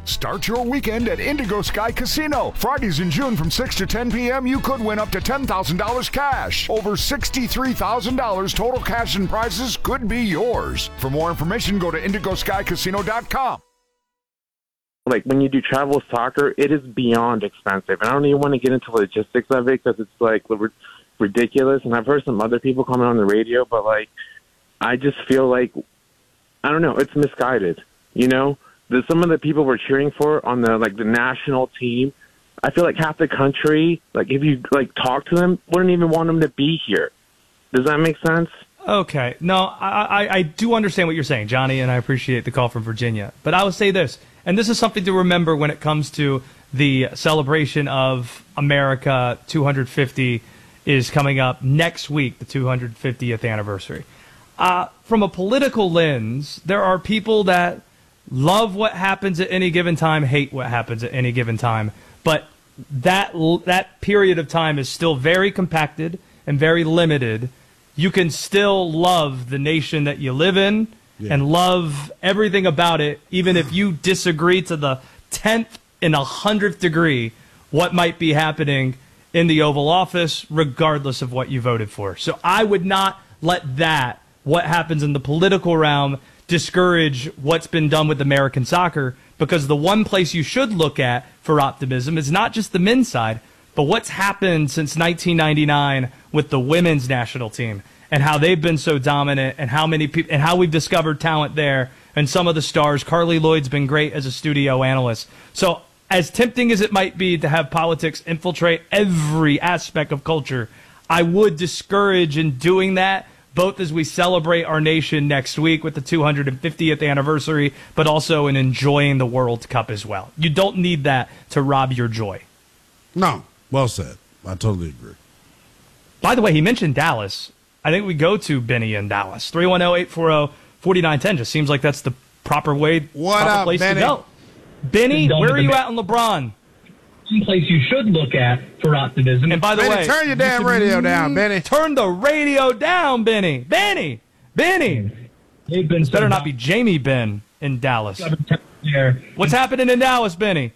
Start your weekend at Indigo Sky Casino. Fridays in June from 6 to 10 p.m., you could win up to $10,000 cash. Over $63,000 total cash and prizes could be yours. For more information, go to IndigoSkyCasino.com. Like, when you do travel soccer, it is beyond expensive. And I don't even want to get into the logistics of it because it's, like, ridiculous. And I've heard some other people comment on the radio, but, like, I just feel like, I don't know, it's misguided, you know? Some of the people we're cheering for on the national team, I feel like half the country, like, if you talk to them, wouldn't even want them to be here. Does that make sense? Okay. No, I do understand what you're saying, Johnny, and I appreciate the call from Virginia. But I would say this, and this is something to remember when it comes to the celebration of America 250 is coming up next week, the 250th anniversary. From a political lens, there are people that love what happens at any given time, hate what happens at any given time. But that period of time is still very compacted and very limited. You can still love the nation that you live in and love everything about it, even if you disagree to the 10th and 100th degree what might be happening in the Oval Office, regardless of what you voted for. So I would not let that, what happens in the political realm, discourage what's been done with American soccer, because the one place you should look at for optimism is not just the men's side, but what's happened since 1999 with the women's national team and how they've been so dominant and how many people and how we've discovered talent there and some of the stars. Carly Lloyd's been great as a studio analyst. So as tempting as it might be to have politics infiltrate every aspect of culture, I would discourage in doing that, both as we celebrate our nation next week with the 250th anniversary, but also in enjoying the World Cup as well. You don't need that to rob your joy. No, well said. I totally agree. By the way, he mentioned Dallas. I think we go to Benny in Dallas. 310-840-4910. Just seems like that's the proper way, proper place to go. Benny, where are you at on LeBron? Some place you should look at for optimism. And by the way, turn your damn radio down, Benny. Turn the radio down, Benny. Benny. They've been better not be Jamie Ben in Dallas. What's happening in Dallas, Benny?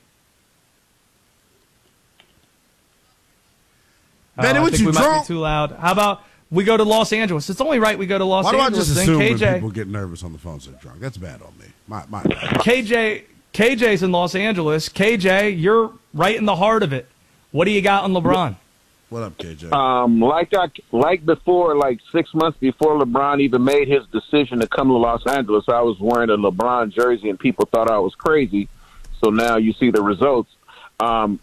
Benny, what you we drunk? Might be too loud. How about we go to Los Angeles? It's only right we go to Los Angeles. Why do I just assume when KJ, people get nervous on the phone so drunk? That's bad on me. My KJ's in Los Angeles. KJ, you're right in the heart of it. What do you got on LeBron? What up, KJ? Like before, like 6 months before LeBron even made his decision to come to Los Angeles, I was wearing a LeBron jersey and people thought I was crazy. So now you see the results. I'm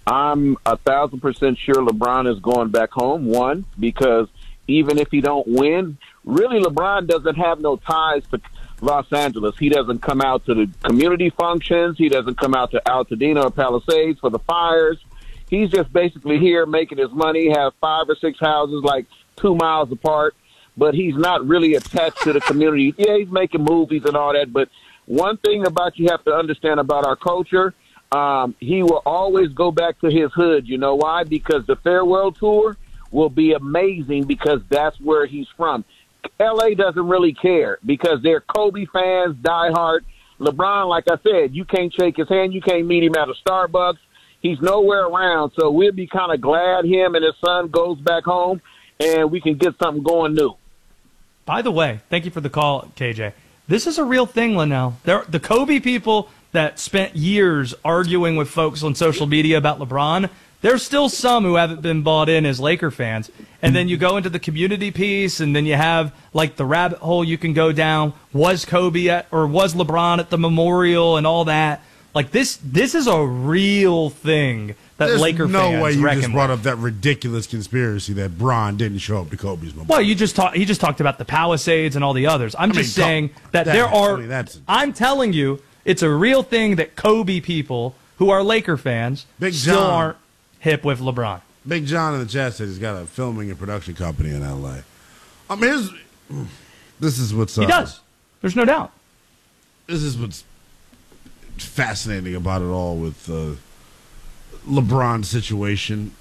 1,000% sure LeBron is going back home. One, because even if he don't win, really LeBron doesn't have no ties to Los Angeles. He doesn't come out to the community functions. He doesn't come out to Altadena or Palisades for the fires. He's just basically here making his money, have 5 or 6 houses like 2 miles apart, but he's not really attached to the community. Yeah, he's making movies and all that, but one thing about you have to understand about our culture, he will always go back to his hood. You know why? Because the farewell tour will be amazing because that's where he's from. L.A. doesn't really care because they're Kobe fans, diehard. LeBron, like I said, you can't shake his hand. You can't meet him at a Starbucks. He's nowhere around, so we'll be kind of glad him and his son goes back home and we can get something going new. By the way, thank you for the call, KJ. This is a real thing, Linnell. The Kobe people that spent years arguing with folks on social media about LeBron, there's still some who haven't been bought in as Laker fans. And then you go into the community piece, and then you have like the rabbit hole you can go down. Was Kobe or was LeBron at the memorial and all that? Like this is a real thing that There's Laker fans no way you reckon just brought with. up that ridiculous conspiracy that Bron didn't show up to Kobe's memorial. Well, he just talked about the Palisades and all the others. I'm just saying that there are. I'm telling you, it's a real thing that Kobe people who are Laker fans still aren't hip with LeBron. Big John in the chat said he's got a filming and production company in L.A. I mean, this is what's he does. There's no doubt. This is what's fascinating about it all with LeBron's situation.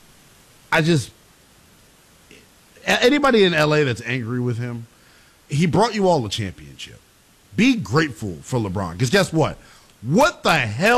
Anybody in L.A. that's angry with him, he brought you all a championship. Be grateful for LeBron, because guess what? What the hell